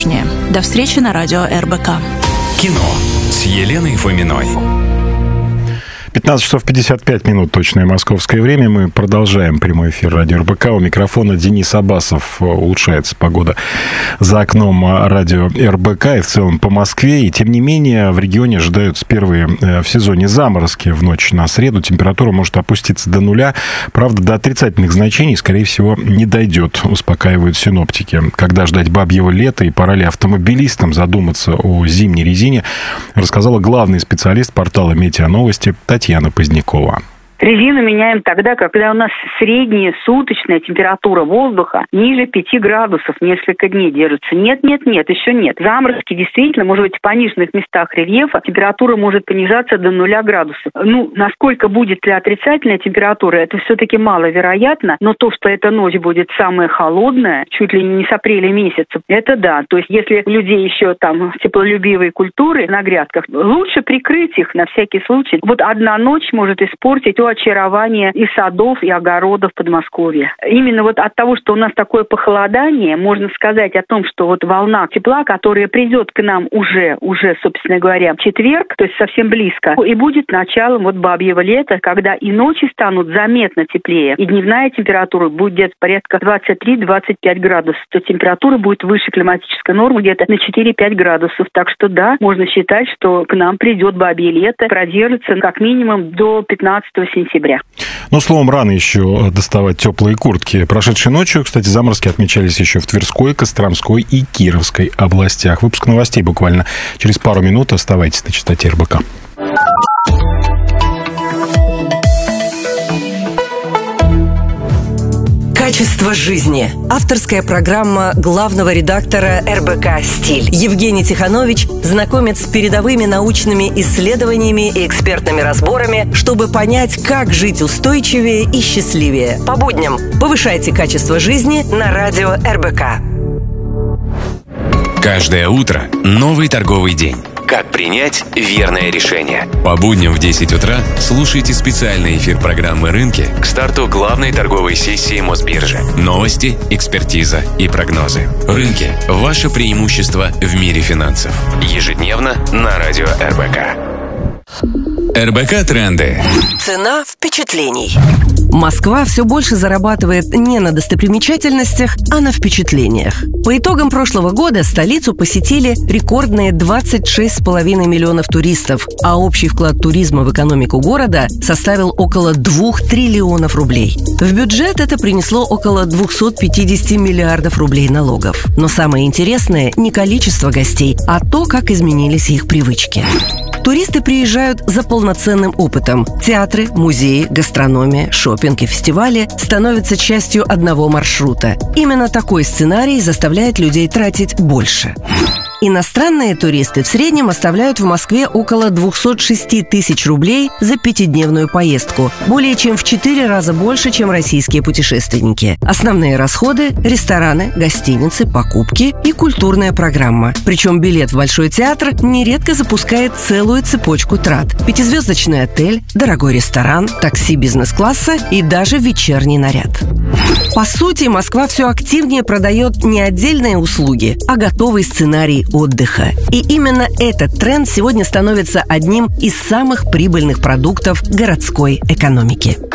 До встречи на радио РБК. Кино с Еленой Фоминой. 15 часов 55 минут, точное московское время. Мы продолжаем прямой эфир радио РБК. У микрофона Денис Абасов. Улучшается погода за окном радио РБК и в целом по Москве. И тем не менее в регионе ожидаются первые в сезоне заморозки в ночь на среду. Температура может опуститься до нуля. Правда, до отрицательных значений, скорее всего, не дойдет, успокаивают синоптики. Когда ждать бабьего лета и пора ли автомобилистам задуматься о зимней резине, рассказала главный специалист портала «Метеоновости» Татьяна Позднякова. Резину меняем тогда, когда у нас средняя суточная температура воздуха ниже 5 градусов несколько дней держится. Нет, еще нет. Заморозки действительно, может быть, в пониженных местах рельефа температура может понижаться до 0 градусов. Насколько будет ли отрицательная температура, это все-таки маловероятно, но то, что эта ночь будет самая холодная, чуть ли не с апреля месяца, это да. То есть, если у людей еще там теплолюбивые культуры на грядках, лучше прикрыть их на всякий случай. Вот одна ночь может испортить очарование и садов, и огородов Подмосковья. Именно вот от того, что у нас такое похолодание, можно сказать о том, что вот волна тепла, которая придет к нам уже, собственно говоря, в четверг, то есть совсем близко, и будет началом вот бабьего лета, когда и ночи станут заметно теплее, и дневная температура будет где-то порядка 23-25 градусов, то температура будет выше климатической нормы где-то на 4-5 градусов. Так что да, можно считать, что к нам придет бабье лето, продержится как минимум до 15 сентября. Словом, рано еще доставать теплые куртки. Прошедшей ночью, кстати, заморозки отмечались еще в Тверской, Костромской и Кировской областях. Выпуск новостей буквально через пару минут. Оставайтесь на частоте РБК. Качество жизни. Авторская программа главного редактора РБК «Стиль». Евгений Тиханович знакомит с передовыми научными исследованиями и экспертными разборами, чтобы понять, как жить устойчивее и счастливее. По будням повышайте качество жизни на радио РБК. Каждое утро новый торговый день. Как принять верное решение? По будням в 10 утра слушайте специальный эфир программы «Рынки» к старту главной торговой сессии Мосбиржи. Новости, экспертиза и прогнозы. «Рынки» – ваше преимущество в мире финансов. Ежедневно на радио РБК. РБК Тренды. Цена впечатлений. Москва все больше зарабатывает не на достопримечательностях, а на впечатлениях. По итогам прошлого года столицу посетили рекордные 26,5 миллионов туристов, а общий вклад туризма в экономику города составил около 2 триллионов рублей. В бюджет это принесло около 250 миллиардов рублей налогов. Но самое интересное не количество гостей, а то, как изменились их привычки. Туристы приезжают за полноценным опытом. Театры, музеи, гастрономия, шопинг и фестивали становятся частью одного маршрута. Именно такой сценарий заставляет людей тратить больше. Иностранные туристы в среднем оставляют в Москве около 206 тысяч рублей за 5-дневную поездку, более чем в 4 раза больше, чем российские путешественники. Основные расходы – рестораны, гостиницы, покупки и культурная программа. Причем билет в Большой театр нередко запускает целую цепочку трат. 5-звездочный отель, дорогой ресторан, такси бизнес-класса и даже вечерний наряд. По сути, Москва все активнее продает не отдельные услуги, а готовый сценарий отдыха. И именно этот тренд сегодня становится одним из самых прибыльных продуктов городской экономики.